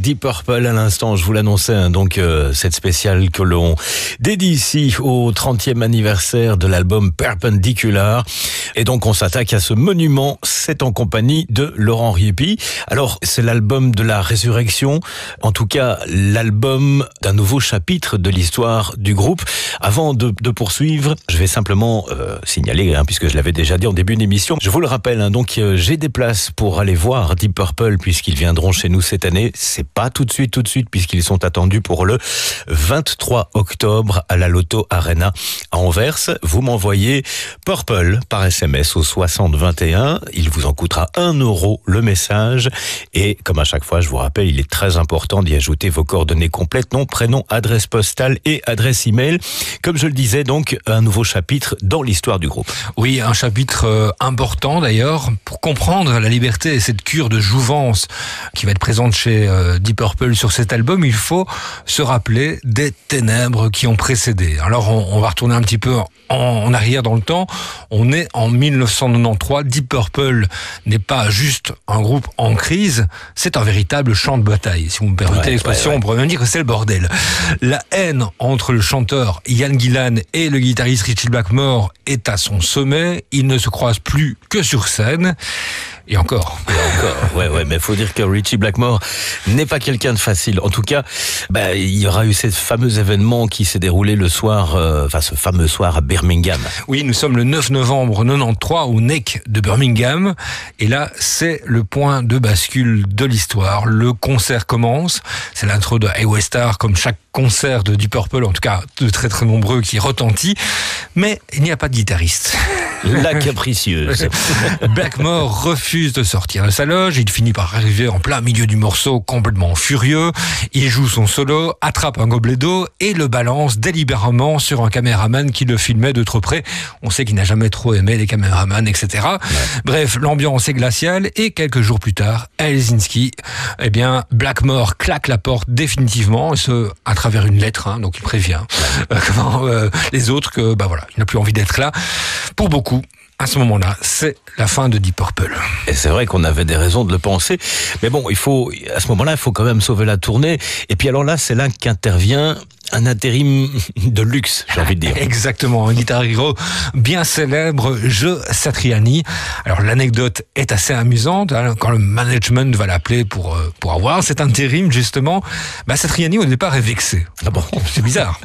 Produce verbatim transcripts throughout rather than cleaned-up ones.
Deep Purple à l'instant, je vous l'annonçais, hein, donc euh, cette spéciale que l'on dédie ici au trentième anniversaire de l'album Perpendicular. Et donc on s'attaque à ce monument, c'est en compagnie de Laurent Riepi. Alors c'est l'album de la résurrection, en tout cas l'album d'un nouveau chapitre de l'histoire du groupe. Avant de, de poursuivre, je vais simplement euh, signaler, hein, puisque je l'avais déjà dit en début d'émission, je vous le rappelle, hein, donc euh, j'ai des places pour aller voir Deep Purple puisqu'ils viendront chez nous cette année. C'est pas tout de suite, tout de suite, puisqu'ils sont attendus pour le vingt-trois octobre à la Lotto Arena à Anvers. Vous m'envoyez Purple par S M S au soixante vingt et un. Il vous en coûtera un euro le message. Et comme à chaque fois, je vous rappelle, il est très important d'y ajouter vos coordonnées complètes, nom, prénom, adresse postale et adresse email. Comme je le disais, donc, un nouveau chapitre dans l'histoire du groupe. Oui, un chapitre euh, important d'ailleurs pour comprendre la liberté et cette cure de jouvence qui va être présente chez euh, Deep Purple sur cet album. Il faut se rappeler des ténèbres qui ont précédé. Alors on, on va retourner un petit peu en, en arrière dans le temps. On est en mille neuf cent quatre-vingt-treize. Deep Purple n'est pas juste un groupe en crise, c'est un véritable champ de bataille. Si vous me permettez ouais, l'expression, ouais, ouais. On pourrait même dire que c'est le bordel. La haine entre le chanteur Ian Gillan et le guitariste Ritchie Blackmore est à son sommet. Ils ne se croisent plus que sur scène. Et encore. Et encore, ouais, ouais, mais faut dire que Ritchie Blackmore n'est pas quelqu'un de facile. En tout cas, bah, il y aura eu ce fameux événement qui s'est déroulé le soir, euh, enfin, ce fameux soir à Birmingham. Oui, nous sommes le neuf novembre quatre-vingt-treize au N E C de Birmingham. Et là, c'est le point de bascule de l'histoire. Le concert commence. C'est l'intro de Highway Star, comme chaque concert de Deep Purple, en tout cas, de très très nombreux qui retentit. Mais il n'y a pas de guitariste. La capricieuse. Blackmore refuse de sortir de sa loge. Il finit par arriver en plein milieu du morceau, complètement furieux. Il joue son solo, attrape un gobelet d'eau et le balance délibérément sur un caméraman qui le filmait de trop près. On sait qu'il n'a jamais trop aimé les caméramans, et cetera. Ouais. Bref, l'ambiance est glaciale et quelques jours plus tard, à Helsinki, eh bien, Blackmore claque la porte définitivement, et ce, à travers une lettre, hein, donc il prévient euh, comment, euh, les autres que, bah voilà, il n'a plus envie d'être là. Pour beaucoup, à ce moment-là, c'est la fin de Deep Purple. Et c'est vrai qu'on avait des raisons de le penser. Mais bon, il faut, à ce moment-là, il faut quand même sauver la tournée. Et puis alors là, c'est là qu'intervient un intérim de luxe, j'ai envie de dire. Exactement, un guitar hero bien célèbre, Joe Satriani. Alors l'anecdote est assez amusante, hein, quand le management va l'appeler pour pour avoir cet intérim justement, bah Satriani au départ est vexé. Ah bon, c'est bizarre.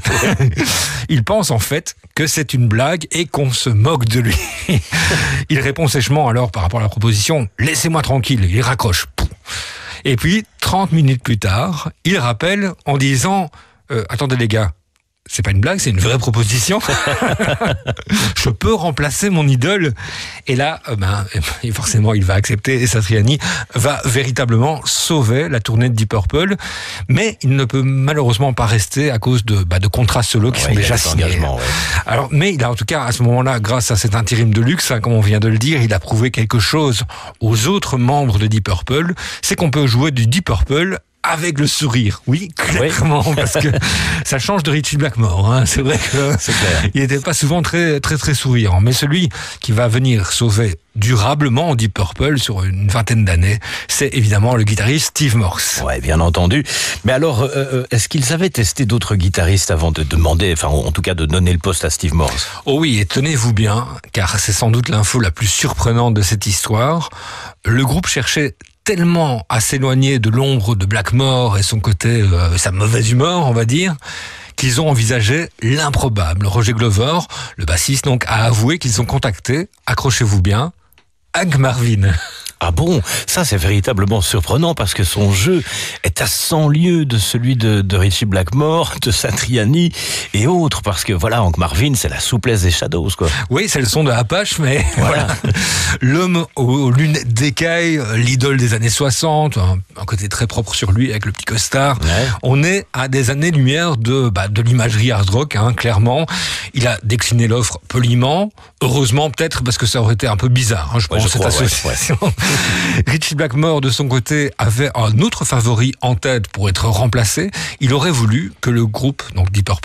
Il pense en fait que c'est une blague et qu'on se moque de lui. Il répond sèchement alors par rapport à la proposition, laissez-moi tranquille, il raccroche. Et puis trente minutes plus tard, il rappelle en disant Euh, attendez les gars, c'est pas une blague, c'est une vraie proposition. Je peux remplacer mon idole. Et là, euh, ben, forcément, il va accepter et Satriani va véritablement sauver la tournée de Deep Purple. Mais il ne peut malheureusement pas rester à cause de, bah, de contrats solo qui ouais, sont déjà signés. Ouais. Alors, mais il a en tout cas, à ce moment-là, grâce à cet intérim de luxe, hein, comme on vient de le dire, il a prouvé quelque chose aux autres membres de Deep Purple. C'est qu'on peut jouer du Deep Purple avec le sourire, oui, clairement, oui. Parce que ça change de Ritchie Blackmore. Hein. C'est vrai que c'est clair. Il n'était pas souvent très, très, très souriant. Mais celui qui va venir sauver durablement Deep Purple sur une vingtaine d'années, c'est évidemment le guitariste Steve Morse. Ouais, bien entendu. Mais alors, euh, est-ce qu'ils avaient testé d'autres guitaristes avant de demander, enfin, en tout cas, de donner le poste à Steve Morse? Oh oui, et tenez-vous bien, car c'est sans doute l'info la plus surprenante de cette histoire. Le groupe cherchait tellement à s'éloigner de l'ombre de Blackmore et son côté, euh, sa mauvaise humeur, on va dire, qu'ils ont envisagé l'improbable. Roger Glover, le bassiste, donc, a avoué qu'ils ont contacté, accrochez-vous bien, Hank Marvin. Ah bon, ça c'est véritablement surprenant parce que son jeu est à cent lieues de celui de, de Ritchie Blackmore, de Satriani et autres, parce que voilà, Hank Marvin, c'est la souplesse des Shadows, quoi. Oui, c'est le son de Apache, mais voilà. L'homme aux lunettes d'écaille, l'idole des années soixante, un, un côté très propre sur lui avec le petit costard. Ouais. On est à des années-lumière de, bah, de l'imagerie hard rock, hein, clairement. Il a décliné l'offre poliment, heureusement peut-être parce que ça aurait été un peu bizarre, hein, je pense, ouais, je cette crois, association. Ouais, ouais. Ritchie Blackmore, de son côté, avait un autre favori en tête pour être remplacé. Il aurait voulu que le groupe, donc Deep Purple,